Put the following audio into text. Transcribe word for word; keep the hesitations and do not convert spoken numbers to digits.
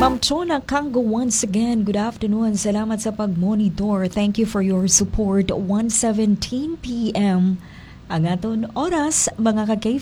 Ma'am Chona Kango, once again, good afternoon. Salamat sa pag-monitor. Thank you for your support. one seventeen p m ang aton oras, mga ka-K